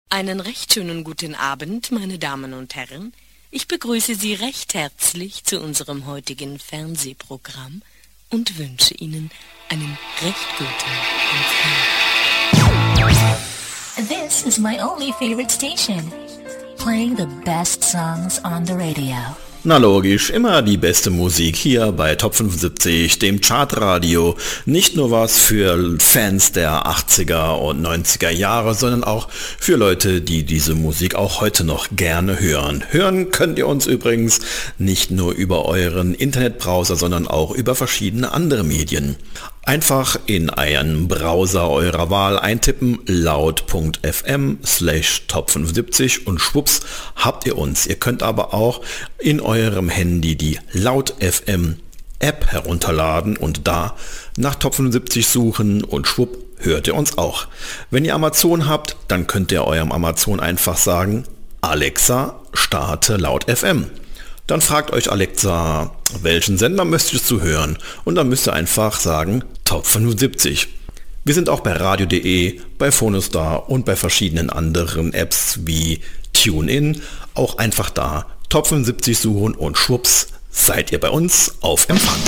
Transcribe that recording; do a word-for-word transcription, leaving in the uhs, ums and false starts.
Einen recht schönen guten Abend, meine Damen und Herren. Ich begrüße Sie recht herzlich zu unserem heutigen Fernsehprogramm und wünsche Ihnen einen recht guten Empfang. This is my only favorite station, playing the best songs on the radio. Na logisch, immer die beste Musik hier bei Top fünfundsiebzig, dem Chartradio. Nicht nur was für Fans der achtziger und neunziger Jahre, sondern auch für Leute, die diese Musik auch heute noch gerne hören. Hören könnt ihr uns übrigens nicht nur über euren Internetbrowser, sondern auch über verschiedene andere Medien. Einfach in einen Browser eurer Wahl eintippen, laut.fm slash top fünfundsiebzig und schwupps habt ihr uns. Ihr könnt aber auch in eurem Handy die Laut F M App herunterladen und da nach Top fünfundsiebzig suchen und schwupp hört ihr uns auch. Wenn ihr Amazon habt, dann könnt ihr eurem Amazon einfach sagen, Alexa, starte Laut F M. Dann fragt euch Alexa, welchen Sender möchtest du hören? Und dann müsst ihr einfach sagen, Top fünfundsiebzig. Wir sind auch bei radio punkt de, bei Phonostar und bei verschiedenen anderen Apps wie TuneIn. Auch einfach da Top fünfundsiebzig suchen und schwupps seid ihr bei uns auf Empfang.